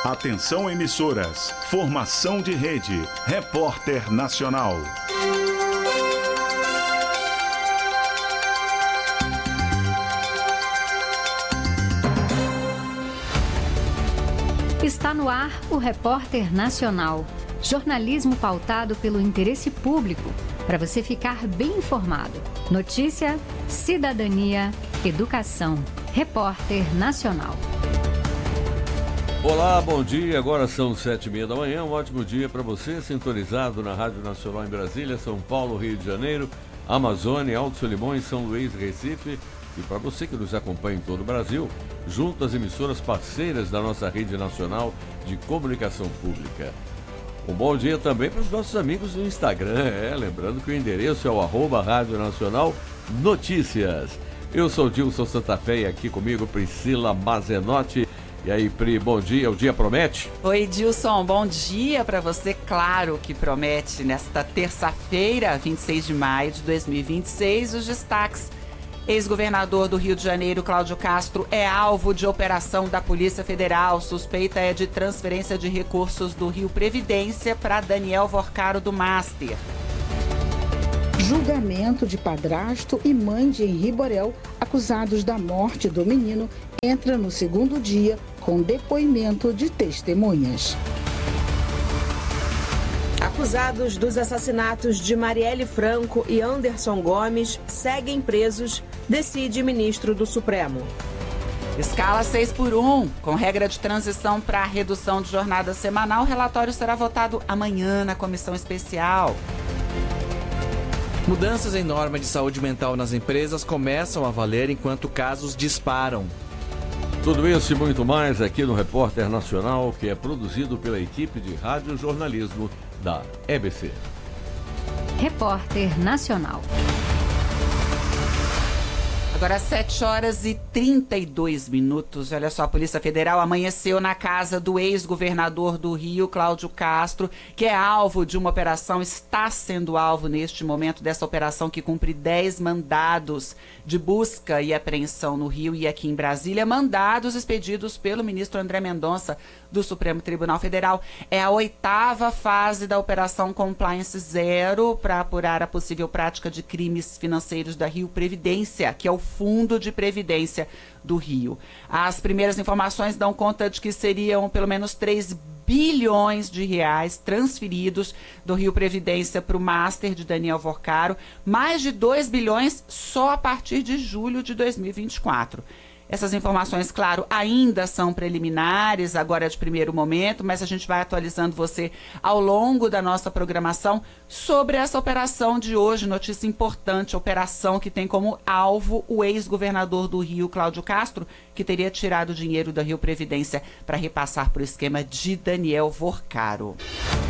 Atenção emissoras, formação de rede, Repórter Nacional. Está no ar o Repórter Nacional. Jornalismo pautado pelo interesse público, para você ficar bem informado. Notícia, cidadania, educação. Repórter Nacional. Olá, bom dia. Agora são 7h30 da manhã. Um ótimo dia para você, sintonizado na Rádio Nacional em Brasília, São Paulo, Rio de Janeiro, Amazônia, Alto Solimões, São Luís, Recife. E para você que nos acompanha em todo o Brasil, junto às emissoras parceiras da nossa rede nacional de comunicação pública. Um bom dia também para os nossos amigos no Instagram. Lembrando que o endereço é o @Rádio Nacional Notícias. Eu sou Dilson Santa Fé e aqui comigo Priscila Mazenotti. E aí, Pri, bom dia. O dia promete? Oi, Dilson. Bom dia para você. Claro que promete. Nesta terça-feira, 26 de maio de 2026, os destaques. Ex-governador do Rio de Janeiro, Cláudio Castro, é alvo de operação da Polícia Federal. Suspeita é de transferência de recursos do Rio Previdência para Daniel Vorcaro do Master. Julgamento de padrasto e mãe de Henri Borel, acusados da morte do menino, entra no segundo dia com depoimento de testemunhas. Acusados dos assassinatos de Marielle Franco e Anderson Gomes seguem presos, decide ministro do Supremo. Escala 6x1, com regra de transição para a redução de jornada semanal, o relatório será votado amanhã na comissão especial. Mudanças em norma de saúde mental nas empresas começam a valer enquanto casos disparam. Tudo isso e muito mais aqui no Repórter Nacional, que é produzido pela equipe de radiojornalismo da EBC. Repórter Nacional. Agora 7h32. Olha só, a Polícia Federal amanheceu na casa do ex-governador do Rio, Cláudio Castro, que é alvo de uma operação, está sendo alvo neste momento dessa operação que cumpre 10 mandados de busca e apreensão no Rio e aqui em Brasília, mandados expedidos pelo ministro André Mendonça do Supremo Tribunal Federal. É a 8ª fase da Operação Compliance Zero para apurar a possível prática de crimes financeiros da Rio Previdência, que é o Fundo de Previdência do Rio. As primeiras informações dão conta de que seriam pelo menos 3 bilhões de reais transferidos do Rio Previdência para o Master de Daniel Vorcaro, mais de 2 bilhões só a partir de julho de 2024. Essas informações, claro, ainda são preliminares, agora é de primeiro momento, mas a gente vai atualizando você ao longo da nossa programação sobre essa operação de hoje, notícia importante, operação que tem como alvo o ex-governador do Rio, Cláudio Castro, que teria tirado o dinheiro da Rio Previdência para repassar para o esquema de Daniel Vorcaro.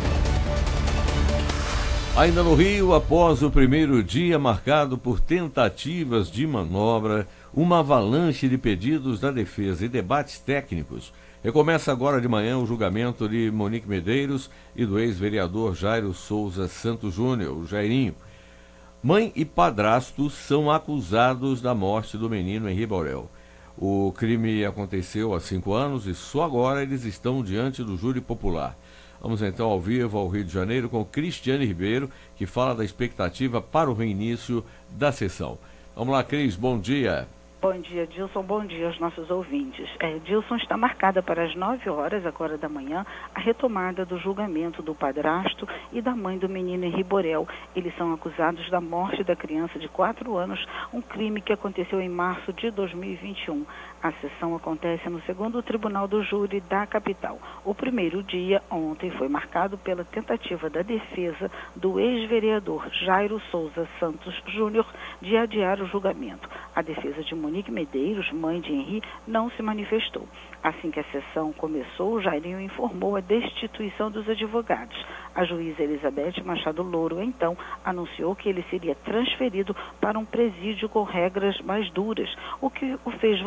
Ainda no Rio, após o primeiro dia marcado por tentativas de manobra, uma avalanche de pedidos da defesa e debates técnicos, recomeça agora de manhã o julgamento de Monique Medeiros e do ex-vereador Jairo Souza Santos Júnior, o Jairinho. Mãe e padrasto são acusados da morte do menino Henri Borel. O crime aconteceu há 5 anos e só agora eles estão diante do júri popular. Vamos então ao vivo ao Rio de Janeiro com Cristiane Ribeiro, que fala da expectativa para o reinício da sessão. Vamos lá, Cris, bom dia. Bom dia, Dilson. Bom dia aos nossos ouvintes. Dilson, está marcada para as 9 horas, agora da manhã, a retomada do julgamento do padrasto e da mãe do menino Henri Borel. Eles são acusados da morte da criança de 4 anos, um crime que aconteceu em março de 2021. A sessão acontece no 2º Tribunal do Júri da capital. O primeiro dia, ontem, foi marcado pela tentativa da defesa do ex-vereador Jairo Souza Santos Júnior de adiar o julgamento. A defesa de Monique Medeiros, mãe de Henri, não se manifestou. Assim que a sessão começou, o Jairinho informou a destituição dos advogados. A juíza Elizabeth Machado Louro, então, anunciou que ele seria transferido para um presídio com regras mais duras, o que o fez voltar atrás.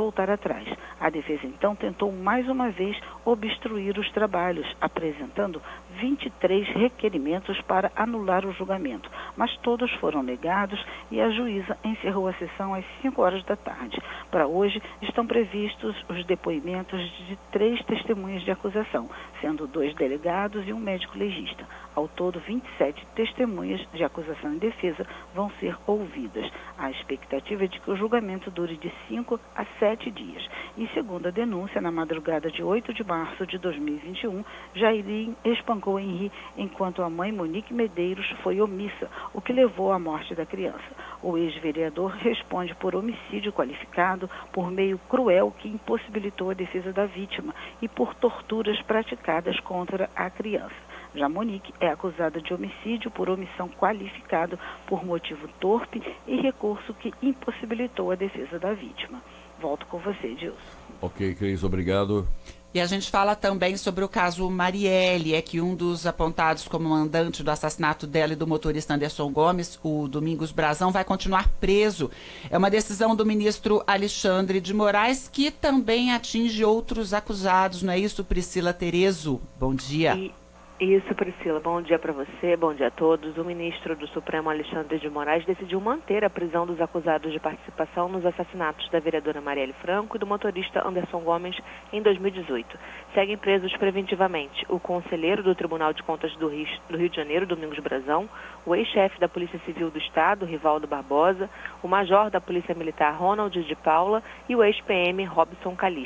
atrás. A defesa, então, tentou mais uma vez obstruir os trabalhos, apresentando 23 requerimentos para anular o julgamento, mas todos foram negados e a juíza encerrou a sessão às 5 horas da tarde. Para hoje, estão previstos os depoimentos de 3 testemunhas de acusação, sendo 2 delegados e um médico legista. Ao todo, 27 testemunhas de acusação e defesa vão ser ouvidas. A expectativa é de que o julgamento dure de 5 a 7 dias. E segundo a denúncia, na madrugada de 8 de março de 2021, Jairim espancou Henri enquanto a mãe, Monique Medeiros, foi omissa, o que levou à morte da criança. O ex-vereador responde por homicídio qualificado por meio cruel que impossibilitou a defesa da vítima e por torturas praticadas contra a criança. Já Monique é acusada de homicídio por omissão qualificado por motivo torpe e recurso que impossibilitou a defesa da vítima. Volto com você, Dilson. Ok, Cris, obrigado. E a gente fala também sobre o caso Marielle, é que um dos apontados como mandante do assassinato dela e do motorista Anderson Gomes, o Domingos Brazão, vai continuar preso. É uma decisão do ministro Alexandre de Moraes, que também atinge outros acusados, não é isso, Priscila Terezo? Bom dia. Isso, Priscila. Bom dia para você, bom dia a todos. O ministro do Supremo, Alexandre de Moraes, decidiu manter a prisão dos acusados de participação nos assassinatos da vereadora Marielle Franco e do motorista Anderson Gomes em 2018. Seguem presos preventivamente o conselheiro do Tribunal de Contas do Rio de Janeiro, Domingos Brazão, o ex-chefe da Polícia Civil do Estado, Rivaldo Barbosa, o major da Polícia Militar, Ronald de Paula, e o ex-PM, Robson Calixto.